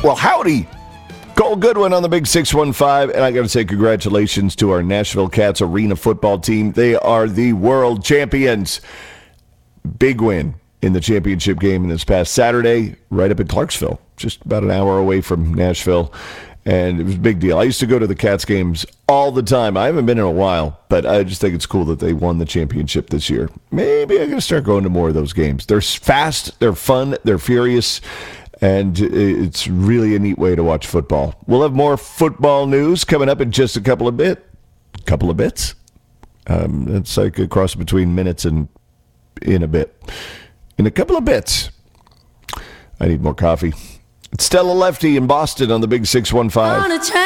Well, howdy. Cole Goodwin on the Big 615, and I got to say congratulations to our Nashville Cats Arena football team. They are the world champions. Big win in the championship game this past Saturday, right up in Clarksville, just about an hour away from Nashville, and it was a big deal. I used to go to the Cats games all the time. I haven't been in a while, but I just think it's cool that they won the championship this year. Maybe I'm going to start going to more of those games. They're fast, they're fun, they're furious, and it's really a neat way to watch football. We'll have more football news coming up in just a couple of bits. It's like a cross between minutes and in a bit. In a couple of bits. I need more coffee. It's Stella Lefty in Boston on the Big 615.